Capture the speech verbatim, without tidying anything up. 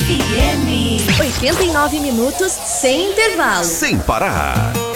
F M. oitenta e nove minutos sem intervalo. Sem parar.